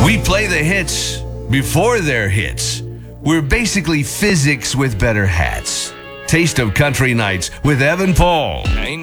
We play the hits before they're hits. We're basically physics with better hats. Taste of Country Nights with Evan Paul.